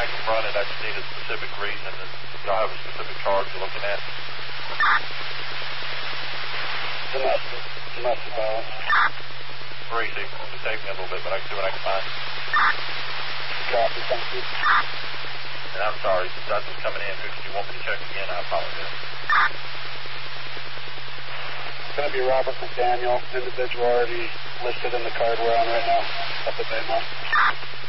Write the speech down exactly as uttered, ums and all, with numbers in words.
I can run it. I just need a specific reason. Y'all have a specific charge you're looking at? Domestic. Domestic violence. Crazy. It'll take me a little bit, but I can see what I can find. Copy, thank you. And I'm sorry, since that's what's coming in, if you want me to check again, I apologize. It's going to be Robert McDaniel, individual already listed in the card we're on right now, up at Baymont.